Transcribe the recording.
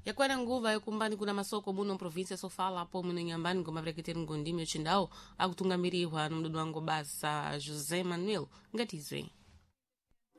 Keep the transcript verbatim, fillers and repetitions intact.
yakwera nguva yakumbani kuna masoko muno província sofala apo muno nyambani ngoma vreketeri ngondimi ocindao akutungamirihwa no mdudu wangu basa José Manuel Ngatizwe.